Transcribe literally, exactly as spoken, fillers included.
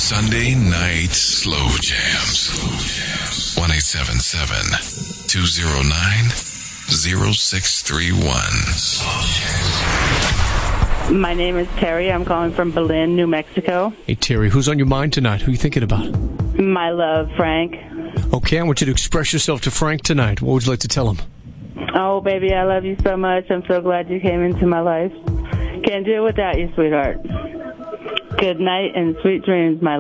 Sunday night slow jams. one eight seven seven, two oh nine, oh six three one. My name is Terry. I'm calling from Berlin, New Mexico. Hey, Terry, who's on your mind tonight? Who are you thinking about? My love, Frank. Okay, I want you to express yourself to Frank tonight. What would you like to tell him? Oh, baby, I love you so much. I'm so glad you came into my life. Can't do it without you, sweetheart. Good night and sweet dreams, my